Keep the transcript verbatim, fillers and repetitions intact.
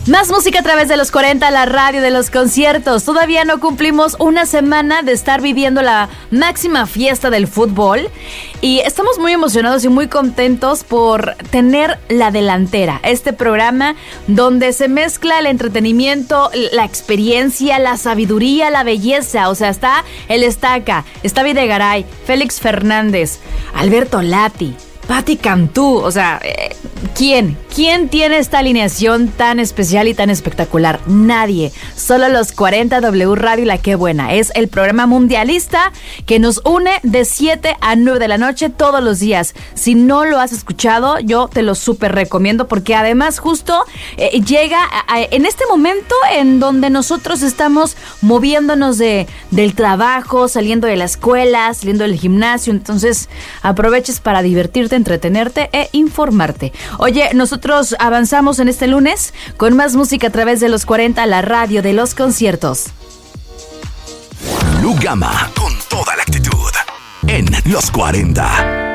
Más música a través de los cuarenta, la radio de los conciertos. Todavía no cumplimos una semana de estar viviendo la máxima fiesta del fútbol y estamos muy emocionados y muy contentos por tener La Delantera, este programa donde se mezcla el entretenimiento, la experiencia, la sabiduría, la belleza. O sea, está el Estaca, está Videgaray, Félix Fernández, Alberto Lati, Patti Cantú. O sea, eh, ¿quién? ¿Quién tiene esta alineación tan especial y tan espectacular? Nadie. Solo los cuarenta W Radio La Qué Buena. Es el programa mundialista que nos une de siete a nueve de la noche todos los días. Si no lo has escuchado, yo te lo súper recomiendo porque además justo eh, llega a, a, en este momento en donde nosotros estamos moviéndonos de, del trabajo, saliendo de la escuela, saliendo del gimnasio. Entonces aproveches para divertirte, entretenerte e informarte. Oye, nosotros avanzamos en este lunes con más música a través de los cuarenta, la radio de los conciertos. Blue Gama, con toda la actitud, en los cuarenta.